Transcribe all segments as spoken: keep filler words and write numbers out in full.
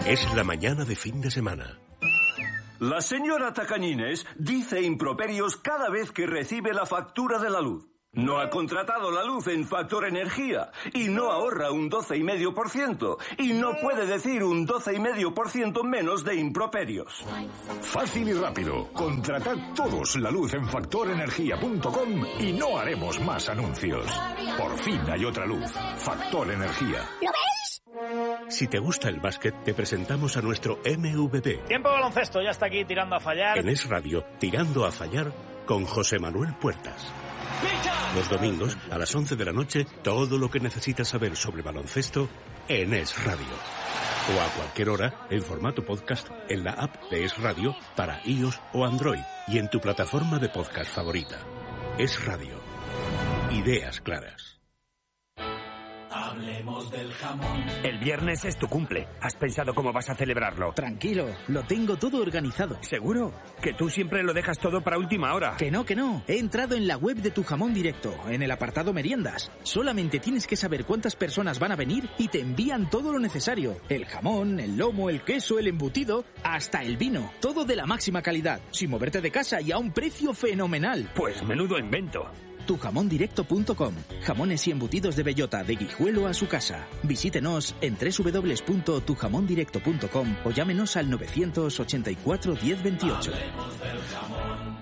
Es la mañana de fin de semana. La señora Tacañines dice improperios cada vez que recibe la factura de la luz. No ha contratado la luz en Factor Energía y no ahorra un doce coma cinco por ciento y no puede decir un doce coma cinco por ciento menos de improperios. Fácil y rápido. Contratad todos la luz en factor energía punto com y no haremos más anuncios. Por fin hay otra luz. Factor Energía. ¿Lo veis? Si te gusta el básquet, te presentamos a nuestro M V P. Tiempo baloncesto, ya está aquí tirando a fallar. En Es Radio, Tirando a Fallar, con José Manuel Puertas. Los domingos, a las once de la noche, todo lo que necesitas saber sobre baloncesto en Es Radio. O a cualquier hora, en formato podcast, en la app de Es Radio para iOS o Android y en tu plataforma de podcast favorita. Es Radio. Ideas claras. Hablemos del jamón. El viernes es tu cumple. ¿Has pensado cómo vas a celebrarlo? Tranquilo, lo tengo todo organizado. ¿Seguro? Que tú siempre lo dejas todo para última hora. Que no, que no. He entrado en la web de Tu Jamón Directo, en el apartado meriendas. Solamente tienes que saber cuántas personas van a venir y te envían todo lo necesario. El jamón, el lomo, el queso, el embutido, hasta el vino. Todo de la máxima calidad, sin moverte de casa y a un precio fenomenal. Pues menudo invento. tu jamón directo punto com. Jamones y embutidos de bellota, de Guijuelo a su casa. Visítenos en doble u doble u doble u punto tu jamón directo punto com o llámenos al nueve ochenta y cuatro diez veintiocho. Hablemos del jamón.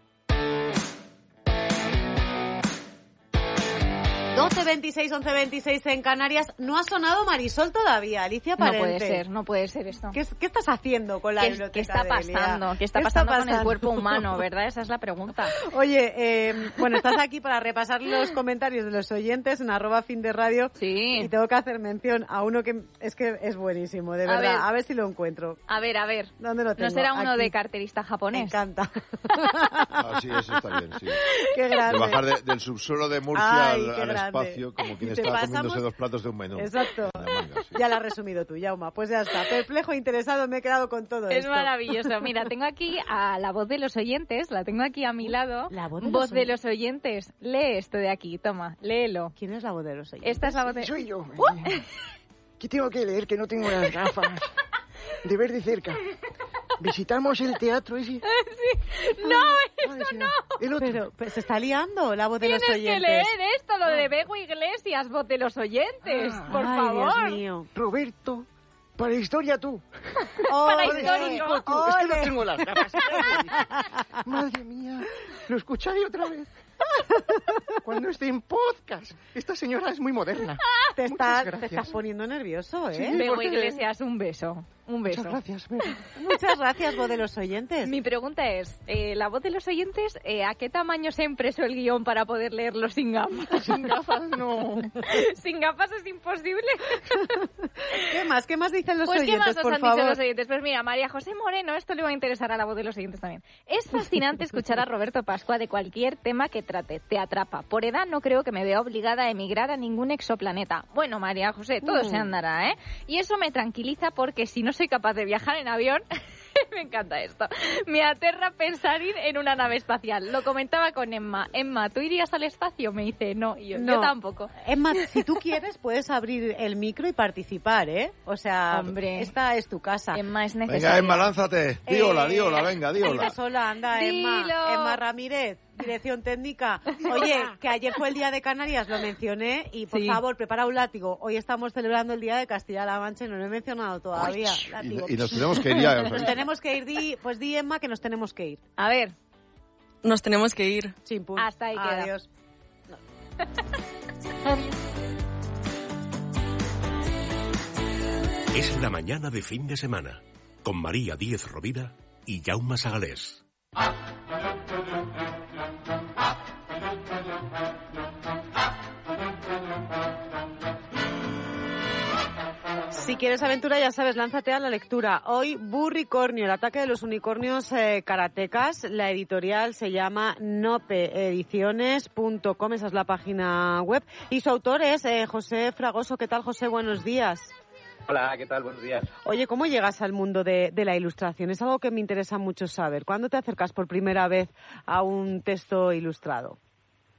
doce veintiséis, once veintiséis en Canarias. No ha sonado Marisol todavía, Alicia Parente. No puede ser, no puede ser esto. ¿Qué, qué estás haciendo con la ¿Qué, biblioteca ¿Qué está de pasando? Elia? ¿Qué está ¿Qué pasando está con el cuerpo humano, verdad? Esa es la pregunta. Oye, eh, bueno, estás aquí para repasar los comentarios de los oyentes en arroba fin de radio. Sí. Y tengo que hacer mención a uno que es que es buenísimo, de verdad. A ver, a ver si lo encuentro. A ver, a ver. ¿Dónde lo tengo? ¿No será uno aquí. de carterista japonés? Me encanta. Ah, sí, eso está bien, sí. Qué grande. De bajar de, del subsuelo de Murcia Ay, al, al espacio, como quien está comiéndose dos platos de un menú. Exacto. Manga, sí. Ya lo has resumido tú, Yauma. Pues ya está. Perplejo e interesado me he quedado con todo es esto. Es maravilloso. Mira, tengo aquí a la voz de los oyentes, la tengo aquí a mi lado. La voz de, voz los, de los oyentes. Lee esto de aquí, toma, léelo. ¿Quién es la voz de los oyentes? Esta es la voz de... Soy yo. ¿Uh? ¿Qué tengo que leer? Que no tengo las gafas. De ver de cerca. Visitamos el teatro ese. Sí. No, Ay, eso sí, no. El otro. Pero, pero se está liando la voz de los oyentes. Tienes que leer esto, lo de Bego Iglesias, voz de los oyentes, Ah, por Ay, favor. Dios mío. Roberto, para historia tú. Para Para histórico. histórico tú. Es que no tengo las gafas. Madre mía, lo escucharé otra vez. Cuando esté en podcast. Esta señora es muy moderna. Te, está, gracias. te estás poniendo nervioso, ¿eh? Sí. Bego porque- Iglesias, un beso. Un beso. Muchas gracias, Bego. Muchas gracias, voz de los oyentes. Mi pregunta es, eh, la voz de los oyentes, eh, ¿a qué tamaño se ha impreso el guión para poder leerlo sin gafas? Sin gafas no. Sin gafas es imposible. ¿Qué más? ¿Qué más dicen los Pues ¿qué oyentes, más os por han favor? dicho los oyentes? Pues mira, María José Moreno, esto le va a interesar a la voz de los oyentes también. Es fascinante escuchar a Roberto Pascua de cualquier tema que trate, te atrapa. Por edad no creo que me vea obligada a emigrar a ningún exoplaneta. Bueno, María José, todo Mm. se andará, ¿eh? Y eso me tranquiliza porque si no soy capaz de viajar en avión, me encanta esto, me aterra pensar ir en una nave espacial. Lo comentaba con Emma. Emma, ¿tú irías al espacio? Me dice, no, y yo, No. yo tampoco. Emma, si tú quieres, puedes abrir el micro y participar, ¿eh? O sea, Hombre. esta es tu casa. Emma es Venga, necesaria. Emma, lánzate. Di hola, di hola, venga, di hola. Dices hola, anda, Emma. Dilo. Emma Ramírez, dirección técnica. Oye, que ayer fue el Día de Canarias, lo mencioné, y por Sí. favor, prepara un látigo. Hoy estamos celebrando el Día de Castilla-La Mancha y no lo he mencionado todavía. Látigo. Y, y nos tenemos que ir ya. o sea, Nos tenemos que ir, di, pues di, Emma, que nos tenemos que ir. A ver, Nos tenemos que ir. Chimpún. Hasta ahí queda. Adiós. Es la mañana de fin de semana, con María Díez Rovira y Jaume Sagalés. Si quieres aventura, ya sabes, lánzate a la lectura. Hoy, Burricornio, el ataque de los unicornios eh, karatecas. La editorial se llama nope ediciones punto com, esa es la página web. Y su autor es eh, José Fragoso. ¿Qué tal, José? Buenos días. Hola, ¿qué tal? Buenos días. Oye, ¿cómo llegas al mundo de, de la ilustración? Es algo que me interesa mucho saber. ¿Cuándo te acercas por primera vez a un texto ilustrado?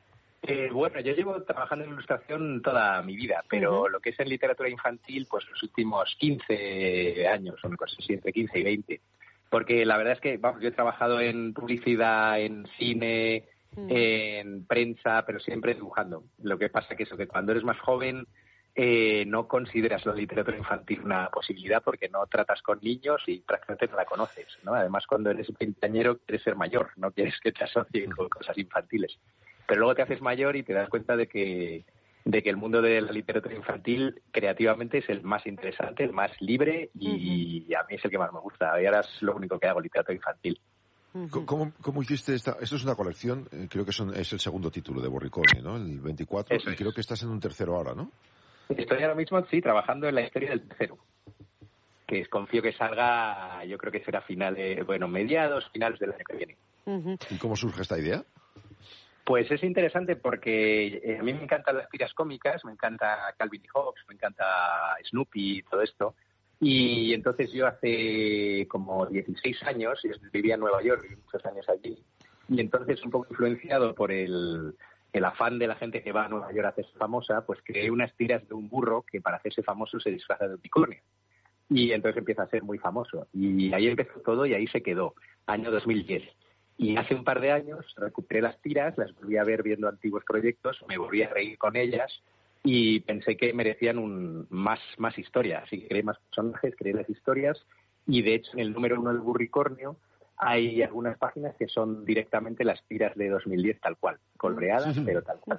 Eh, bueno, yo llevo trabajando en ilustración toda mi vida, pero uh-huh. lo que es en literatura infantil, pues los últimos quince años, o una cosa así, entre quince y veinte. Porque la verdad es que, vamos, yo he trabajado en publicidad, en cine, uh-huh. en prensa, pero siempre dibujando. Lo que pasa que eso, que cuando eres más joven eh, no consideras la literatura infantil una posibilidad porque no tratas con niños y prácticamente no la conoces, ¿no? Además, cuando eres veinteañero quieres ser mayor, no quieres que te asocien con cosas infantiles. Pero luego te haces mayor y te das cuenta de que de que el mundo de la literatura infantil creativamente es el más interesante, el más libre y, uh-huh. y a mí es el que más me gusta. Y ahora es lo único que hago, literatura infantil. Uh-huh. ¿Cómo, cómo hiciste esta? Esto es una colección, eh, creo que son, es el segundo título de Borricornio, ¿no? El veinticuatro, Eso y es. Creo que estás en un tercero ahora, ¿no? Estoy ahora mismo, sí, trabajando en la historia del tercero, que confío que salga, yo creo que será finales, bueno, mediados, finales del año que viene. Uh-huh. ¿Y cómo surge esta idea? Pues es interesante porque eh, a mí me encantan las tiras cómicas, me encanta Calvin y Hobbes, me encanta Snoopy y todo esto. Y entonces yo hace como dieciséis años, yo vivía en Nueva York, viví muchos años allí, y entonces un poco influenciado por el, el afán de la gente que va a Nueva York a hacerse famosa, pues creé unas tiras de un burro que para hacerse famoso se disfraza de unicornio. Y entonces empieza a ser muy famoso. Y ahí empezó todo y ahí se quedó, año dos mil diez. Y hace un par de años recuperé las tiras, las volví a ver viendo antiguos proyectos, me volví a reír con ellas y pensé que merecían un más, más historia. Así que creé más personajes, creé las historias y de hecho en el número uno del Burricornio hay algunas páginas que son directamente las tiras de dos mil diez tal cual, coloreadas pero tal cual.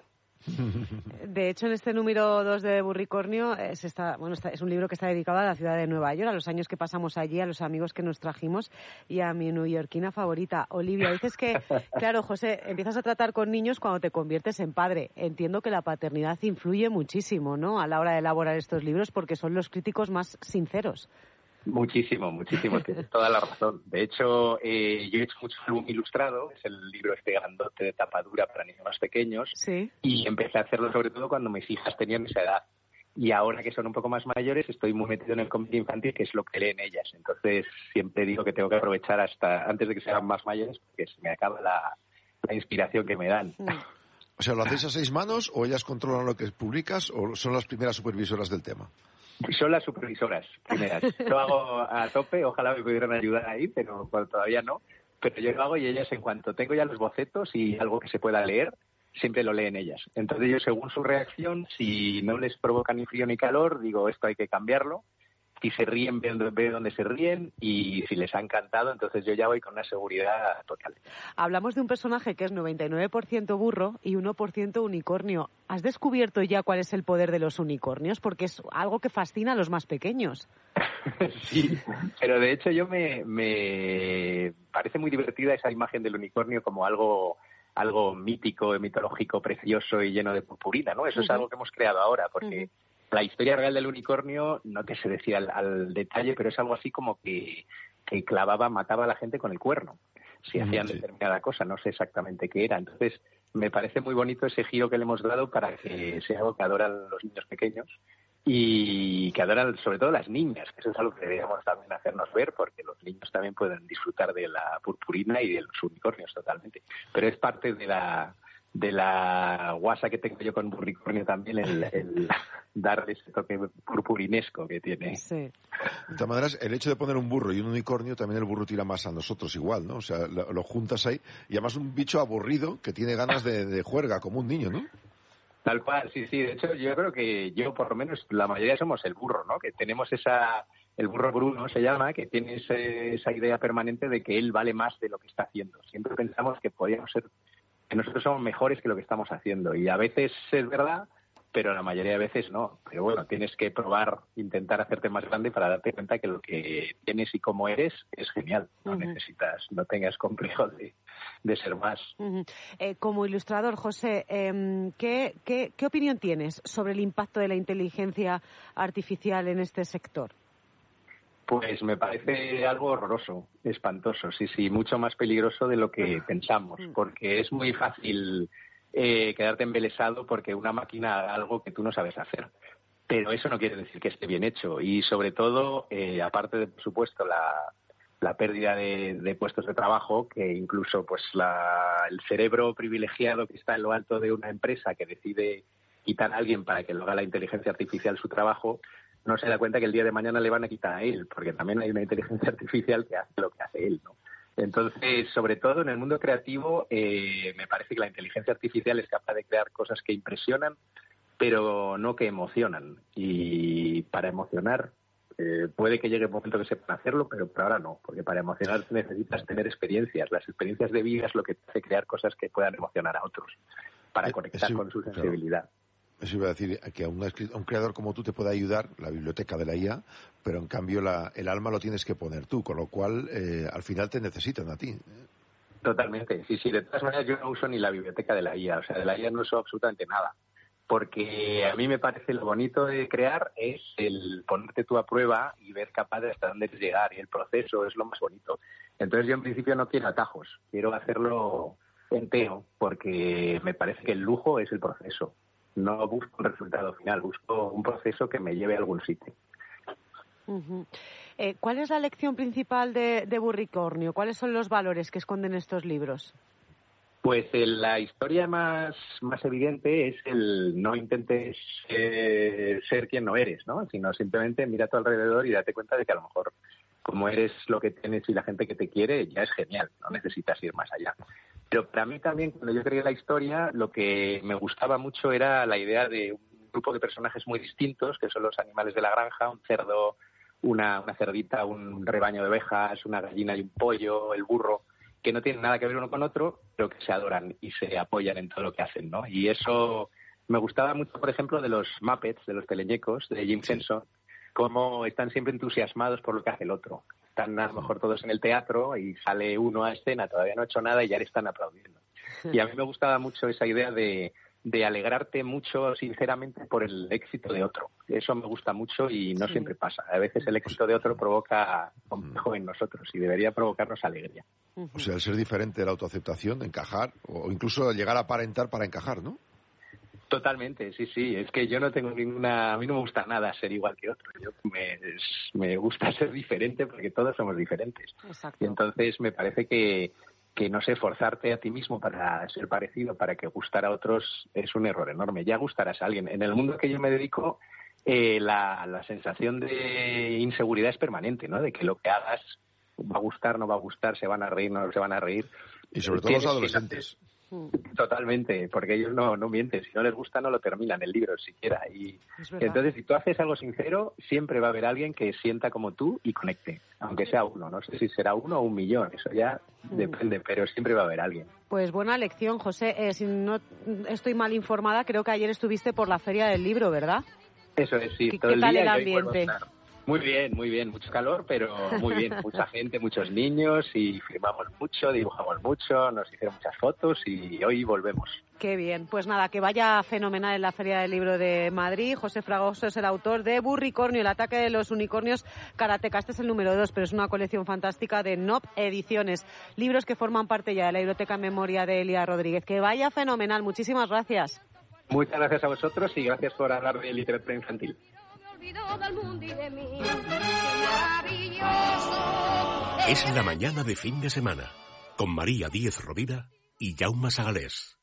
De hecho, en este número dos de Burricornio es, está, bueno, está, es un libro que está dedicado a la ciudad de Nueva York, a los años que pasamos allí, a los amigos que nos trajimos y a mi neoyorquina favorita, Olivia. Dices que, claro, José, empiezas a tratar con niños cuando te conviertes en padre. Entiendo que la paternidad influye muchísimo, ¿no?, a la hora de elaborar estos libros porque son los críticos más sinceros. Muchísimo, muchísimo, tienes toda la razón. De hecho, eh, yo he hecho mucho álbum ilustrado, es el libro este grandote de tapadura para niños más pequeños, ¿sí? Y empecé a hacerlo sobre todo cuando mis hijas tenían esa edad. Y ahora que son un poco más mayores, estoy muy metido en el cómic infantil, que es lo que leen ellas. Entonces, siempre digo que tengo que aprovechar hasta antes de que sean más mayores, porque se me acaba la, la inspiración que me dan. Mm. O sea, ¿lo hacéis a seis manos o ellas controlan lo que publicas o son las primeras supervisoras del tema? Son las supervisoras primeras. Lo hago a tope, ojalá me pudieran ayudar ahí, pero bueno, todavía no. Pero yo lo hago y ellas, en cuanto tengo ya los bocetos y algo que se pueda leer, siempre lo leen ellas. Entonces yo, según su reacción, si no les provoca ni frío ni calor, digo, esto hay que cambiarlo. Si se ríen, veo, veo dónde se ríen, y si les ha encantado, entonces yo ya voy con una seguridad total. Hablamos de un personaje que es noventa y nueve por ciento burro y uno por ciento unicornio. ¿Has descubierto ya cuál es el poder de los unicornios? Porque es algo que fascina a los más pequeños. Sí, pero de hecho yo me, me parece muy divertida esa imagen del unicornio como algo algo mítico, mitológico, precioso y lleno de purpurina, ¿no? Eso uh-huh. es algo que hemos creado ahora, porque uh-huh. la historia real del unicornio no te sé decir al, al detalle, pero es algo así como que, que clavaba, mataba a la gente con el cuerno, si hacían sí. determinada cosa, no sé exactamente qué era. Entonces, me parece muy bonito ese giro que le hemos dado para que sea algo que adoran los niños pequeños y que adoran sobre todo las niñas, que eso es algo que deberíamos también hacernos ver, porque los niños también pueden disfrutar de la purpurina y de los unicornios totalmente. Pero es parte de la... de la guasa que tengo yo con Burricornio también, el, el darle ese toque purpurinesco que tiene. Sí. De todas maneras, el hecho de poner un burro y un unicornio, también el burro tira más a nosotros igual, ¿no? O sea, lo, lo juntas ahí, y además un bicho aburrido que tiene ganas de, de juerga, como un niño, ¿no? Tal cual, sí, sí. De hecho, yo creo que yo, por lo menos, la mayoría somos el burro, ¿no? Que tenemos esa... El burro Bruno se llama, que tiene ese, esa idea permanente de que él vale más de lo que está haciendo. Siempre pensamos que podríamos ser... que nosotros somos mejores que lo que estamos haciendo, y a veces es verdad, pero la mayoría de veces no. Pero bueno, tienes que probar, intentar hacerte más grande para darte cuenta que lo que tienes y cómo eres es genial. No uh-huh. necesitas, no tengas complejo de, de ser más. Uh-huh. Eh, como ilustrador, José, eh, ¿qué, qué, ¿qué opinión tienes sobre el impacto de la inteligencia artificial en este sector? Pues me parece algo horroroso, espantoso, sí, sí, mucho más peligroso de lo que pensamos, porque es muy fácil eh, quedarte embelesado porque una máquina haga algo que tú no sabes hacer. Pero eso no quiere decir que esté bien hecho, y sobre todo, eh, aparte de, por supuesto, la, la pérdida de, de puestos de trabajo, que incluso pues la, el cerebro privilegiado que está en lo alto de una empresa que decide quitar a alguien para que lo haga la inteligencia artificial su trabajo, no se da cuenta que el día de mañana le van a quitar a él, porque también hay una inteligencia artificial que hace lo que hace él, ¿no? Entonces, sobre todo en el mundo creativo, eh, me parece que la inteligencia artificial es capaz de crear cosas que impresionan, pero no que emocionan. Y para emocionar, eh, puede que llegue un momento que sepan hacerlo, pero por ahora no, porque para emocionar necesitas tener experiencias. Las experiencias de vida es lo que te hace crear cosas que puedan emocionar a otros, para conectar con su sensibilidad. Claro. Eso iba a decir, que a un, a un creador como tú te puede ayudar la biblioteca de la I A, pero en cambio la, el alma lo tienes que poner tú, con lo cual eh, al final te necesitan a ti. Totalmente, sí, sí. De todas maneras yo no uso ni la biblioteca de la I A, o sea, de la I A no uso absolutamente nada, porque a mí me parece lo bonito de crear es el ponerte tú a prueba y ver capaz de hasta dónde llegar, y el proceso es lo más bonito. Entonces yo en principio no quiero atajos, quiero hacerlo entero, porque me parece que el lujo es el proceso. No busco un resultado final, busco un proceso que me lleve a algún sitio. Uh-huh. Eh, ¿Cuál es la lección principal de, de Burricornio? ¿Cuáles son los valores que esconden estos libros? Pues eh, la historia más, más evidente es el no intentes eh, ser quien no eres, ¿no? Sino simplemente mira a tu alrededor y date cuenta de que a lo mejor como eres lo que tienes y la gente que te quiere ya es genial, no necesitas ir más allá. Pero para mí también, cuando yo creé la historia, lo que me gustaba mucho era la idea de un grupo de personajes muy distintos, que son los animales de la granja, un cerdo, una, una cerdita, un rebaño de ovejas, una gallina y un pollo, el burro, que no tienen nada que ver uno con otro, pero que se adoran y se apoyan en todo lo que hacen, ¿no? Y eso me gustaba mucho, por ejemplo, de los Muppets, de los teleñecos, de Jim Henson, cómo están siempre entusiasmados por lo que hace el otro. Están a lo mejor todos en el teatro y sale uno a escena, todavía no ha hecho nada y ya le están aplaudiendo. Y a mí me gustaba mucho esa idea de, de alegrarte mucho sinceramente por el éxito de otro. Eso me gusta mucho y no sí. siempre pasa. A veces el éxito de otro provoca complejo en nosotros y debería provocarnos alegría. O sea, el ser diferente, la autoaceptación, encajar, o incluso llegar a aparentar para encajar, ¿no? Totalmente, sí, sí. Es que yo no tengo ninguna... A mí no me gusta nada ser igual que otro. Yo me, me gusta ser diferente porque todos somos diferentes. Exacto. Y entonces me parece que, que, no sé, forzarte a ti mismo para ser parecido, para que gustar a otros, es un error enorme. Ya gustarás a alguien. En el mundo que yo me dedico, eh, la, la sensación de inseguridad es permanente, ¿no? De que lo que hagas va a gustar, no va a gustar, se van a reír, no se van a reír. Y sobre todo los adolescentes. Totalmente, porque ellos no, no mienten, si no les gusta no lo terminan el libro siquiera y entonces si tú haces algo sincero siempre va a haber alguien que sienta como tú y conecte, aunque sea uno, no sé si será uno o un millón, eso ya mm. depende, pero siempre va a haber alguien. Pues buena lección, José, eh, si no estoy mal informada, creo que ayer estuviste por la Feria del Libro, ¿verdad? Eso es, sí, ¿Qué, todo ¿qué el tal día el ambiente? Muy bien, muy bien, mucho calor, pero muy bien, mucha gente, muchos niños y firmamos mucho, dibujamos mucho, nos hicieron muchas fotos y hoy volvemos. Qué bien, pues nada, que vaya fenomenal en la Feria del Libro de Madrid. José Fragoso es el autor de Burricornio, el ataque de los unicornios karateka. Este es el número dos, pero es una colección fantástica de N O P Ediciones, libros que forman parte ya de la biblioteca en memoria de Elia Rodríguez. Que vaya fenomenal, muchísimas gracias. Muchas gracias a vosotros y gracias por hablar de literatura infantil. Es la mañana de fin de semana con María Díez Rovira y Jaume Sagalés.